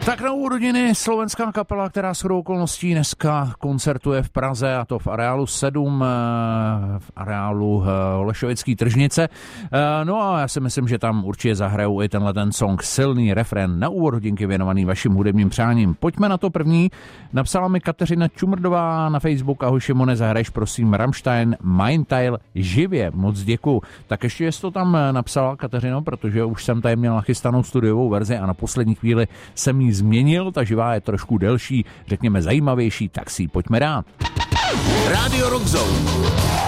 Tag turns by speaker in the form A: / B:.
A: Tak na úrodiny slovenská kapela, která shodou okolností dneska koncertuje v Praze, a to v areálu 7, v areálu Holešovický tržnice. No a já si myslím, že tam určitě zahrajou i tenhle ten song, silný refrén na úvod hodinky věnovaný vašim hudebním přáním. Pojďme na to první. Napsala mi Kateřina Čumrdová na Facebook: ahoj Šimone, zahraješ prosím Rammstein Mein Teil živě, moc děkuju. Tak ještě jsi to tam napsala, Kateřino, protože už jsem tady měl nachystanou studiovou verzi a na poslední chvíli jsem ji změnil, ta živá je trošku delší, řekněme zajímavější, tak si ji pojďme dát.
B: Radio Rock Zone.